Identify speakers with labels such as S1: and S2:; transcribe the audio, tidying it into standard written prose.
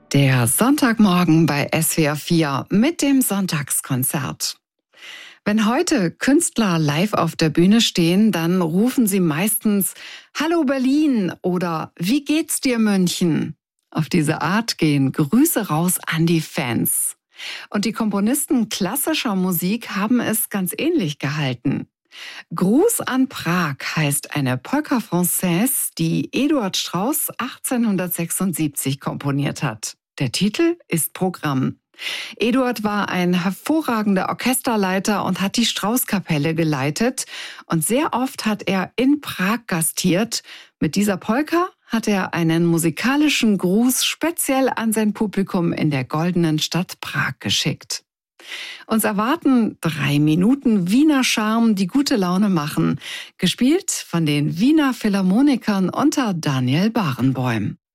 S1: Der Sonntagmorgen bei SWR 4 mit dem Sonntagskonzert. Wenn heute Künstler live auf der Bühne stehen, dann rufen sie meistens Hallo Berlin oder Wie geht's dir München? Auf diese Art gehen Grüße raus an die Fans. Und die Komponisten klassischer Musik haben es ganz ähnlich gehalten. Gruß an Prag heißt eine Polka Française, die Eduard Strauss 1876 komponiert hat. Der Titel ist Programm. Eduard war ein hervorragender Orchesterleiter und hat die Strauss-Kapelle geleitet. Und sehr oft hat er in Prag gastiert. Mit dieser Polka hat er einen musikalischen Gruß speziell an sein Publikum in der goldenen Stadt Prag geschickt. Uns erwarten 3 Minuten Wiener Charme, die gute Laune machen. Gespielt von den Wiener Philharmonikern unter Daniel Barenboim.